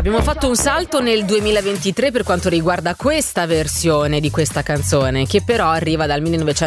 Abbiamo fatto un salto nel 2023 per quanto riguarda questa versione di questa canzone, che però arriva dal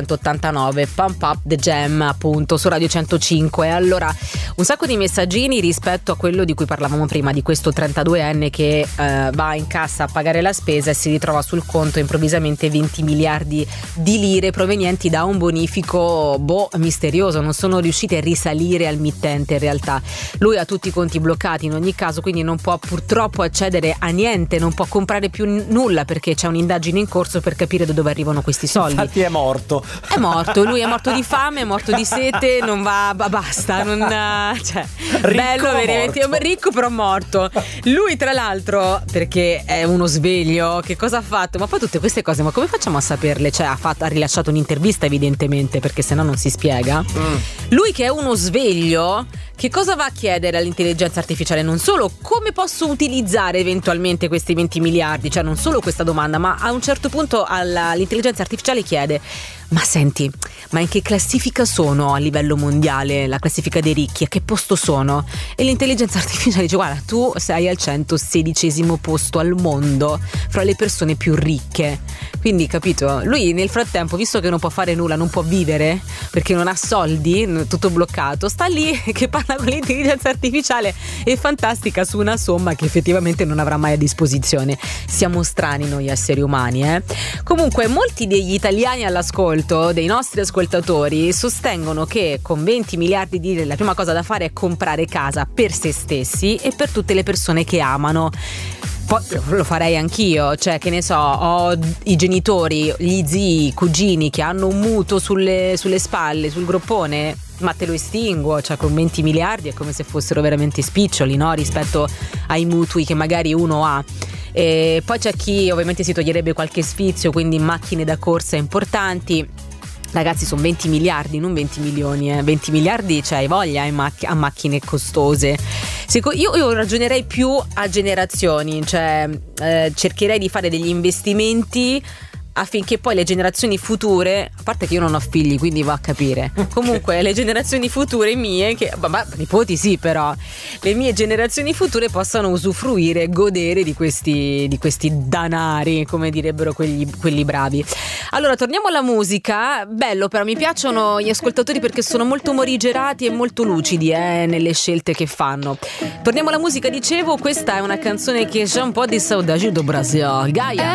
1989, Pump Up the Jam, appunto, su Radio 105. Allora, un sacco di messaggini rispetto a quello di cui parlavamo prima, di questo 32enne che va in cassa a pagare la spesa e si ritrova sul conto improvvisamente 20 miliardi di lire provenienti da un bonifico misterioso. Non sono riusciti a risalire al mittente in realtà. Lui ha tutti i conti bloccati in ogni caso, quindi non può purtroppo accedere a niente, non può comprare più nulla perché c'è un'indagine in corso per capire da dove arrivano questi soldi. Infatti è morto, lui è morto di fame, è morto di sete, non va, basta, non, cioè, ricco, bello, veramente ricco però morto. Lui tra l'altro, perché è uno sveglio, che cosa ha fatto? Ma poi tutte queste cose, ma come facciamo a saperle? Cioè ha rilasciato un'intervista evidentemente, perché sennò non si spiega. Lui che è uno sveglio, che cosa va a chiedere all'intelligenza artificiale? Non solo come posso utilizzare eventualmente questi 20 miliardi, cioè non solo questa domanda, ma a un certo punto l'intelligenza artificiale chiede: ma senti, ma in che classifica sono a livello mondiale, la classifica dei ricchi? A che posto sono? E l'intelligenza artificiale dice: guarda, tu sei al 116° posto al mondo fra le persone più ricche. Quindi, capito? Lui nel frattempo, visto che non può fare nulla, non può vivere perché non ha soldi, tutto bloccato, sta lì che parla con l'intelligenza artificiale e fantastica su una somma che effettivamente non avrà mai a disposizione. Siamo strani noi esseri umani, eh? Comunque, molti degli italiani all'ascolto, dei nostri ascoltatori, sostengono che con 20 miliardi di lire la prima cosa da fare è comprare casa per se stessi e per tutte le persone che amano. Poi lo farei anch'io, cioè che ne so, ho i genitori, gli zii, i cugini che hanno un mutuo sulle spalle, sul groppone, ma te lo estinguo, cioè con 20 miliardi è come se fossero veramente spiccioli, no? Rispetto ai mutui che magari uno ha. E poi c'è chi ovviamente si toglierebbe qualche sfizio, quindi macchine da corsa importanti. Ragazzi, sono 20 miliardi, non 20 milioni, 20 miliardi, cioè hai voglia a macchine costose. Io ragionerei più a generazioni, cioè cercherei di fare degli investimenti affinché poi le generazioni future, a parte che io non ho figli quindi va a capire, comunque le generazioni future mie, che nipoti sì, però le mie generazioni future possano usufruire e godere di questi danari, come direbbero quelli bravi. Allora torniamo alla musica. Bello, però mi piacciono gli ascoltatori perché sono molto morigerati e molto lucidi nelle scelte che fanno. Torniamo alla musica, dicevo, questa è una canzone che c'è un po' di saudade do Brasil, Gaia.